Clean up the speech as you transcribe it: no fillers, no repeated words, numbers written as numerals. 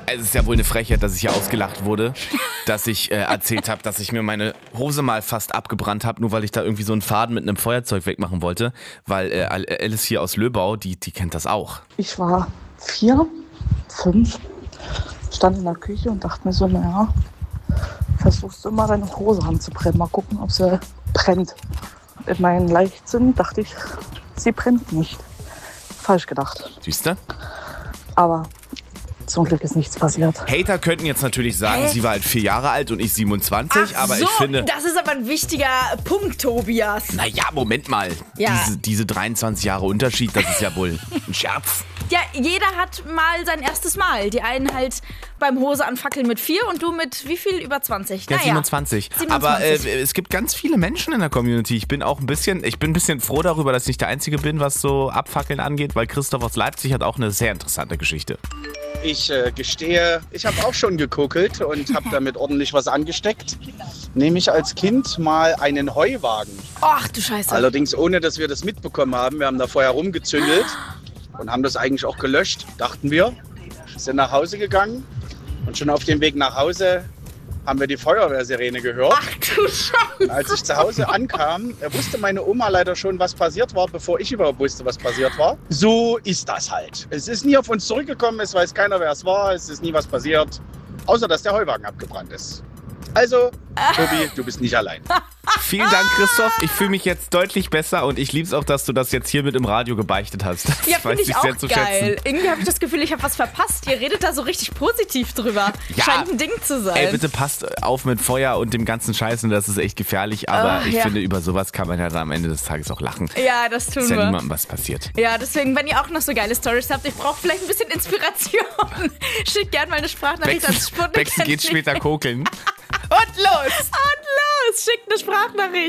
Es ist ja wohl eine Frechheit, dass ich hier ausgelacht wurde, dass ich erzählt habe, dass ich mir meine Hose mal fast abgebrannt habe, nur weil ich da irgendwie so einen Faden mit einem Feuerzeug wegmachen wollte. Weil Alice hier aus Löbau, die kennt das auch. Ich war 4, 5, stand in der Küche und dachte mir so, naja, versuchst du mal deine Hose anzubrennen, mal gucken, ob sie brennt. In meinem Leichtsinn dachte ich, sie brennt nicht. Falsch gedacht. Siehst du? Aber zum Glück ist nichts passiert. Hater könnten jetzt natürlich sagen, sie war halt 4 Jahre alt und ich 27, aber ich finde... Das ist aber ein wichtiger Punkt, Tobias. Naja, Moment mal. Ja. Diese 23 Jahre Unterschied, das ist ja wohl ein Scherz. Ja, jeder hat mal sein erstes Mal. Die einen halt beim Hose anfackeln mit 4 und du mit wie viel? Über 20? Ja, Naja, 27. Aber es gibt ganz viele Menschen in der Community. Ich bin ein bisschen froh darüber, dass ich nicht der Einzige bin, was so Abfackeln angeht, weil Christoph aus Leipzig hat auch eine sehr interessante Geschichte. Ich gestehe, ich habe auch schon gekokelt und habe damit ordentlich was angesteckt. Nämlich als Kind mal einen Heuwagen. Ach du Scheiße. Allerdings ohne, dass wir das mitbekommen haben. Wir haben da vorher rumgezündelt und haben das eigentlich auch gelöscht, dachten wir. Sind nach Hause gegangen und schon auf dem Weg nach Hause haben wir die Feuerwehrsirene gehört. Ach du Scheiße. Und als ich zu Hause ankam, wusste meine Oma leider schon, was passiert war, bevor ich überhaupt wusste, was passiert war. So ist das halt. Es ist nie auf uns zurückgekommen, es weiß keiner, wer es war, es ist nie was passiert, außer dass der Heuwagen abgebrannt ist. Also, Tobi, du bist nicht allein. Vielen Dank, Christoph. Ich fühle mich jetzt deutlich besser und ich liebe es auch, dass du das jetzt hier mit im Radio gebeichtet hast. Das Ja, finde ich auch sehr zu geil. schätzen. Irgendwie habe ich das Gefühl, ich habe was verpasst. Ihr redet da so richtig positiv drüber. Ja. Scheint ein Ding zu sein. Ey, bitte passt auf mit Feuer und dem ganzen Scheiß, und das ist echt gefährlich. Aber ich finde, über sowas kann man ja dann am Ende des Tages auch lachen. Ja, das tun Ist ja wir. niemandem was passiert. Ja, deswegen, wenn ihr auch noch so geile Storys habt, ich brauche vielleicht ein bisschen Inspiration. Schickt gerne mal eine Sprachnachricht an Sputnik. Bexe geht später kokeln. Und los! Schickt eine Sprachnachricht.